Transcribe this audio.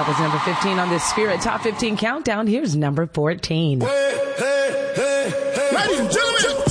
That was number 15 on this Spirit Top 15 countdown. Here's number 14. Ladies and gentlemen,